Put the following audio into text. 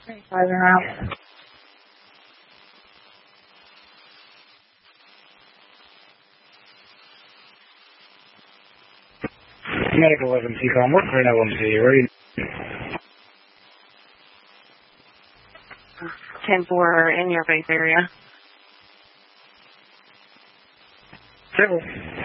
Driving around. Medical 11C, calm. What for an LMC? Ready? 10-4 in your base area. Civil.